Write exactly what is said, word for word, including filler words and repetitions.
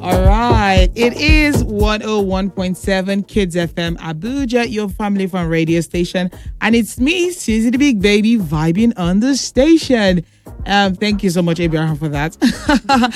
All right. It is one oh one point seven Kids F M Abuja, your family fun radio station. And it's me, Susie the Big Baby, vibing on the station. Um, thank you so much, Abraham, for that.